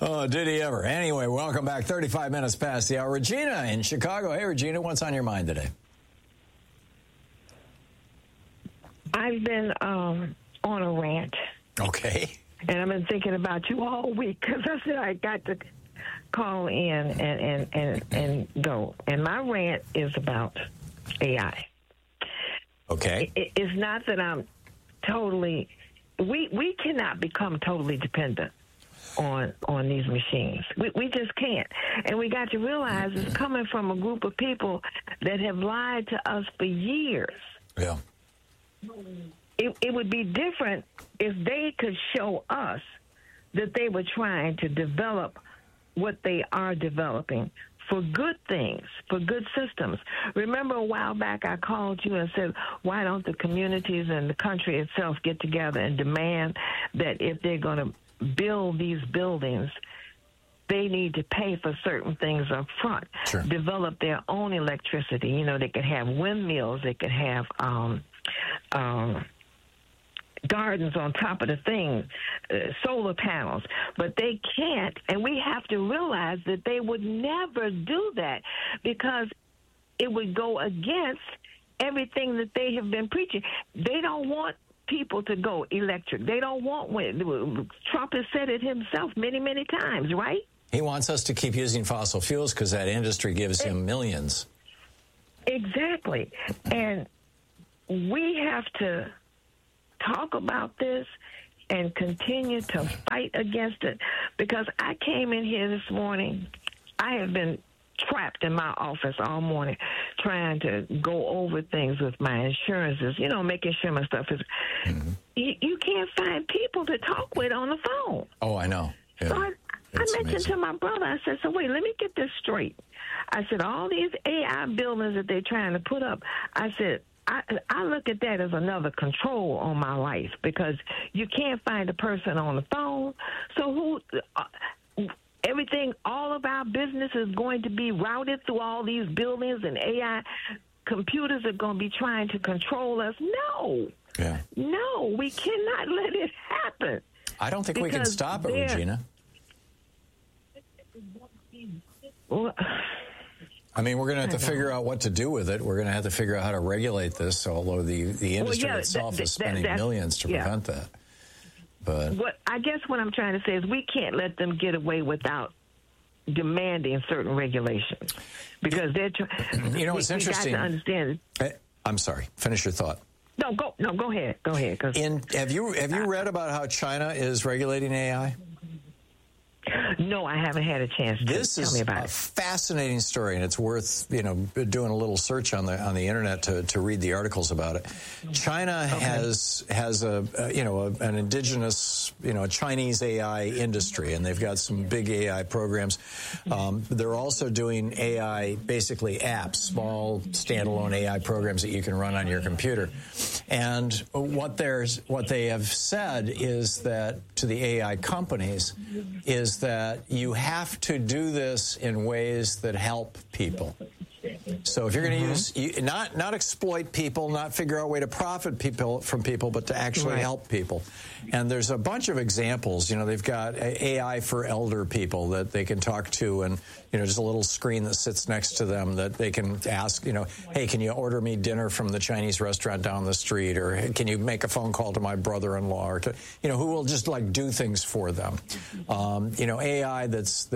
Oh, did he ever? Anyway, welcome back. 35 minutes past the hour. Regina in Chicago. Hey, Regina, what's on your mind today? I've been on a rant. Okay. And I've been thinking about you all week because I said I got to call in and go. And my rant is about AI. Okay. It's not that I'm totally... We cannot become totally dependent on these machines. We just can't. And we got to realize it's coming from a group of people that have lied to us for years. Yeah. It would be different if they could show us that they were trying to develop what they are developing for good things, for good systems. Remember a while back I called you and said, why don't the communities and the country itself get together and demand that if they're going to build these buildings, they need to pay for certain things up front, sure. Develop their own electricity. You know, they could have windmills, they could have gardens on top of the thing, solar panels, but they can't. And we have to realize that they would never do that because it would go against everything that they have been preaching. They don't want people to go electric. They don't want Trump has said it himself many, many times, right? He wants us to keep using fossil fuels because that industry gives him millions. Exactly. And we have to talk about this and continue to fight against it because I came in here this morning. I have been trapped in my office all morning trying to go over things with my insurances, you know, making sure my stuff is... Mm-hmm. You can't find people to talk with on the phone. Oh, I know. Yeah. So I mentioned to my brother, I said, so wait, let me get this straight. I said, all these AI buildings that they're trying to put up, I said, I look at that as another control on my life because you can't find a person on the phone. So everything, all of our business is going to be routed through all these buildings and AI computers are going to be trying to control us. No. Yeah. No, we cannot let it happen. I don't think we can stop it, Regina. Well, I mean, we're going to have to figure out what to do with it. We're going to have to figure out how to regulate this, although the industry itself is spending millions to prevent that. But I guess what I'm trying to say is we can't let them get away without demanding certain regulations because they're you know, it's interesting. We got to understand. I'm sorry. Finish your thought. No, go ahead. Go ahead. Have you read about how China is regulating AI? No, I haven't had a chance to. Tell me about it. This is a fascinating story, and it's worth doing a little search on the internet to read the articles about it. China has an indigenous Chinese AI industry, and they've got some big AI programs. They're also doing AI basically apps, small standalone AI programs that you can run on your computer. And what they have said is that to the AI companies is that you have to do this in ways that help people. So if you're going to use, not exploit people, not figure out a way to profit from people, but to actually help people. And there's a bunch of examples. You know, they've got AI for elder people that they can talk to, and just a little screen that sits next to them that they can ask, hey, can you order me dinner from the Chinese restaurant down the street, or hey, can you make a phone call to my brother-in-law, or to, who will just like do things for them. AI there's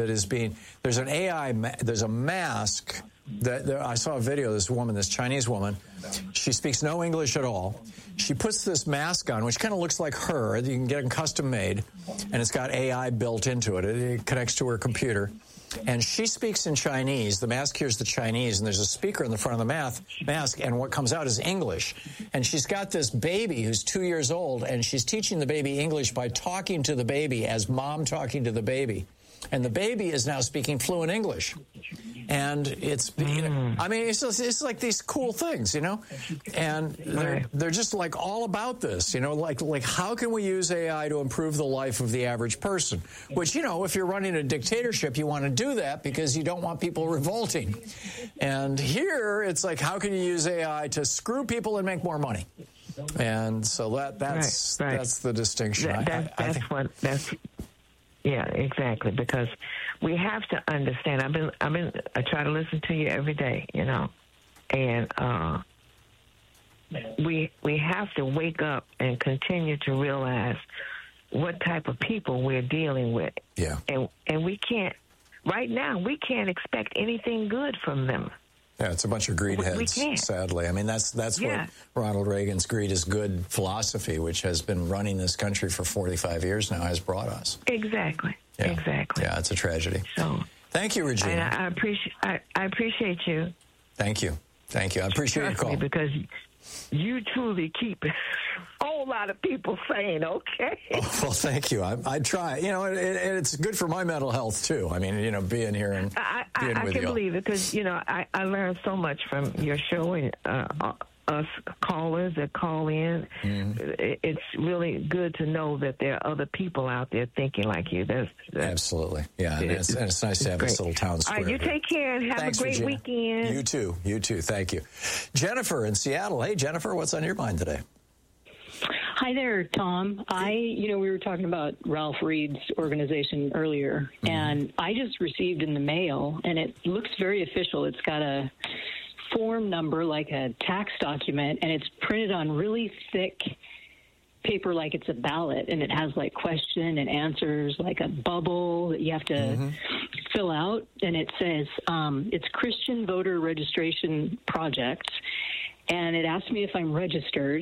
a mask. I saw a video of this woman, this Chinese woman. She speaks no English at all. She puts this mask on, which kind of looks like her. You can get it custom made, and it's got AI built into it. It connects to her computer. And she speaks in Chinese. The mask hears the Chinese, and there's a speaker in the front of the mask, and what comes out is English. And she's got this baby who's 2 years old, and she's teaching the baby English by talking to the baby as mom talking to the baby. And the baby is now speaking fluent English. And it's, it's like these cool things, and they're just like all about this, like how can we use AI to improve the life of the average person? Which, if you're running a dictatorship, you want to do that because you don't want people revolting. And here it's like, how can you use AI to screw people and make more money? And so that's the distinction. Yeah, exactly. Because we have to understand. I try to listen to you every day, and we have to wake up and continue to realize what type of people we're dealing with. Yeah. And we can't, right now, we can't expect anything good from them. Yeah, it's a bunch of greed heads, sadly. I mean, that's what Ronald Reagan's greed is good philosophy, which has been running this country for 45 years now, has brought us. Exactly. Yeah. Exactly. Yeah, it's a tragedy. So, thank you, Regina. And I appreciate you. Thank you. Thank you. I appreciate your call. Because you truly keep a whole lot of people sane, okay? Oh, well, thank you. I try. It's good for my mental health, too. I mean, being here and being with you. I can believe it because, I learned so much from your show and us callers that call in. Mm-hmm. It's really good to know that there are other people out there thinking like you. That's absolutely. Yeah, and it's nice to have this little town square. All right, you take care and have a great weekend. You too. You too. Thank you. Jennifer in Seattle. Hey, Jennifer, what's on your mind today? Hi there, Tom. We were talking about Ralph Reed's organization earlier, and I just received in the mail, and it looks very official. It's got a form number like a tax document, and it's printed on really thick paper like it's a ballot, and it has like question and answers, like a bubble that you have to fill out, and it says it's Christian Voter Registration Project. And it asked me if I'm registered,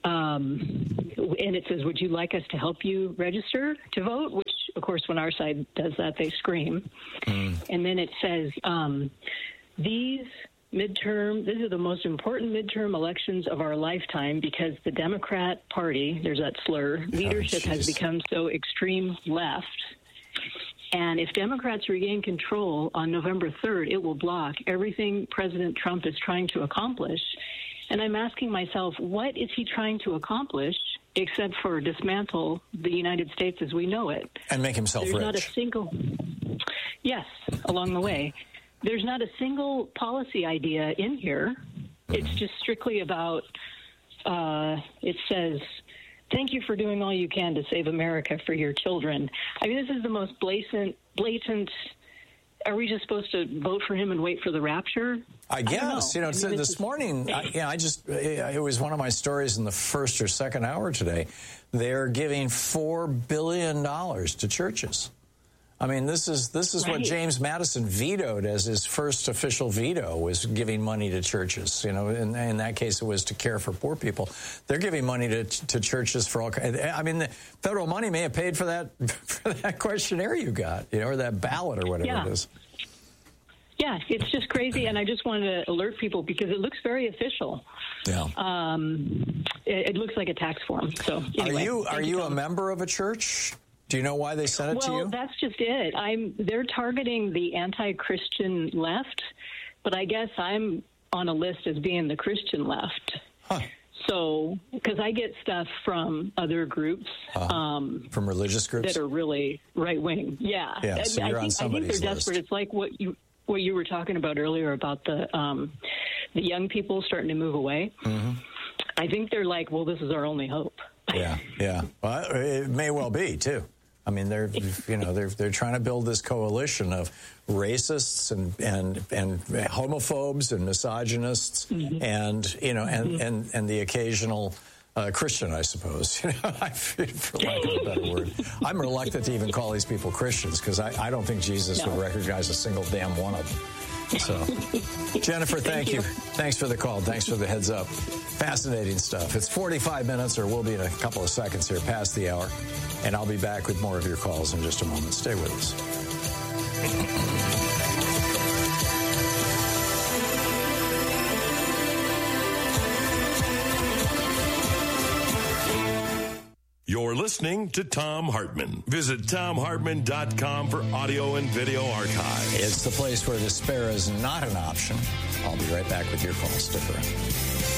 and it says, would you like us to help you register to vote? Which, of course, when our side does that, they scream. And then it says, these are the most important midterm elections of our lifetime because the Democrat Party, there's that slur, leadership has become so extreme left. And if Democrats regain control on November 3rd, it will block everything President Trump is trying to accomplish. And I'm asking myself, what is he trying to accomplish except for dismantle the United States as we know it? And make himself rich. Not a single, yes, along the way. There's not a single policy idea in here. It's just strictly about, it says, thank you for doing all you can to save America for your children. I mean, this is the most blatant, are we just supposed to vote for him and wait for the rapture? I guess. This morning, it was one of my stories in the first or second hour today. They're giving $4 billion to churches. I mean, this is right. What James Madison vetoed as his first official veto, was giving money to churches. In that case, it was to care for poor people. They're giving money to churches for all kinds. I mean, the federal money may have paid for that questionnaire you got, or that ballot or whatever it is. Yeah, it's just crazy, and I just wanted to alert people because it looks very official. Yeah. It looks like a tax form. So anyway, are you a member of a church? Do you know why they sent it to you? Well, that's just it. They're targeting the anti-Christian left, but I guess I'm on a list as being the Christian left. Huh. So, because I get stuff from other groups. From religious groups? That are really right-wing. Yeah. Yeah, so you're on somebody's list. I think they're desperate. It's like what you were talking about earlier about the young people starting to move away. Mm-hmm. I think they're like, well, this is our only hope. Yeah. Well, it may well be, too. I mean, they're trying to build this coalition of racists and homophobes and misogynists, mm-hmm. and the occasional Christian, I suppose. For lack of a better word, I'm reluctant to even call these people Christians because I don't think Jesus would recognize a single damn one of them. So, Jennifer, thank you. Thanks for the call. Thanks for the heads up. Fascinating stuff. It's 45 minutes, or we'll be in a couple of seconds here, past the hour. And I'll be back with more of your calls in just a moment. Stay with us. You're listening to Thom Hartmann. Visit ThomHartmann.com for audio and video archive. It's the place where despair is not an option. I'll be right back with your call. Stick around.